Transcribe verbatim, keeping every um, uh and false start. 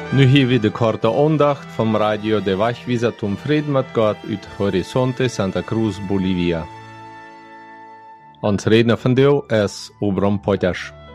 Nu hier weer de korte aandacht van Radio de Wachwieser zum Frieden mit Gott uit Horizonte Santa Cruz, Bolivia. Ons redner vandaag is Obram Potters.